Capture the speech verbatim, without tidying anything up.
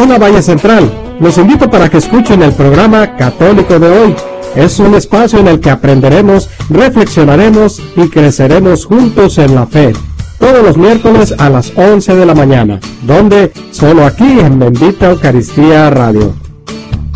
Daytona Valle Central. Los invito para que escuchen el programa Católico de Hoy. Es un espacio en el que aprenderemos, reflexionaremos y creceremos juntos en la fe. Todos los miércoles a las once de la mañana, donde solo aquí en Bendita Eucaristía Radio.